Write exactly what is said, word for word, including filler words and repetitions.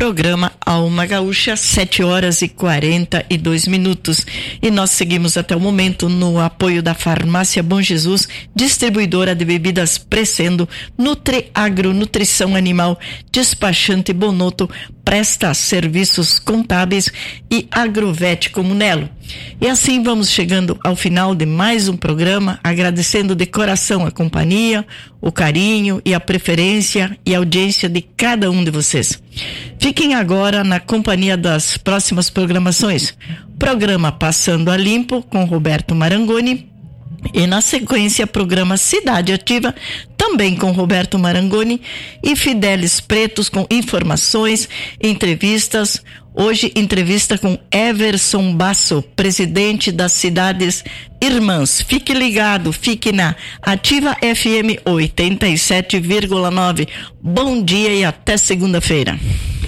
programa Alma Gaúcha, sete horas e quarenta e dois minutos. E nós seguimos até o momento no apoio da Farmácia Bom Jesus, distribuidora de bebidas Crescendo, Nutri Agro, Nutrição Animal, Despachante Bonotto, presta serviços contábeis e Agrovet Comunelo. E assim vamos chegando ao final de mais um programa, agradecendo de coração a companhia, o carinho e a preferência e audiência de cada um de vocês. Fiquem agora na companhia das próximas programações. Programa Passando a Limpo com Roberto Marangoni e na sequência programa Cidade Ativa, também com Roberto Marangoni e Fidelis Pretos com informações, entrevistas. Hoje, entrevista com Everson Basso, presidente das Cidades Irmãs. Fique ligado, fique na Ativa F M oitenta e sete vírgula nove. Bom dia e até segunda-feira.